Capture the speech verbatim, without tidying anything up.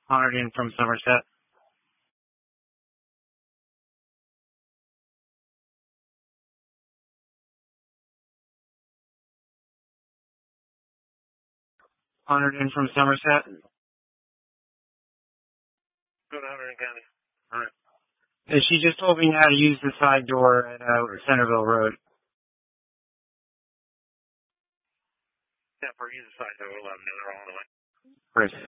Honored in from Somerset. Honored in from Somerset. Go to Hunterdon County. All right. Yeah, she just told me how to use the side door at uh, Centerville Road. Yeah, for either side, so we'll let them know they're all on the way. Great.